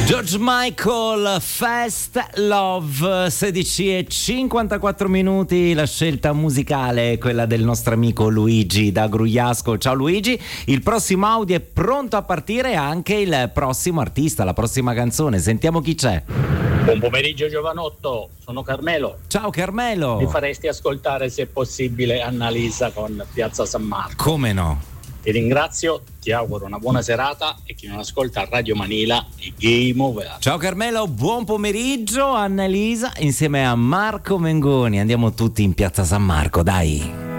George Michael, Fast Love, 16:54, la scelta musicale è quella del nostro amico Luigi da Grugliasco. Ciao Luigi, il prossimo audio è pronto a partire, anche il prossimo artista, la prossima canzone, sentiamo chi c'è. Buon pomeriggio giovanotto, sono Carmelo. Ciao Carmelo. Mi faresti ascoltare se è possibile Annalisa con Piazza San Marco? Come no? Ti ringrazio, ti auguro una buona serata e chi non ascolta Radio Manila è Game Over. Ciao Carmelo, buon pomeriggio. Annalisa insieme a Marco Mengoni, andiamo tutti in Piazza San Marco, dai.